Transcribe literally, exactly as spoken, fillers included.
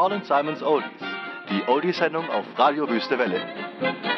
Paul und Simons Oldies, die Oldie-Sendung auf Radio Wüste Welle.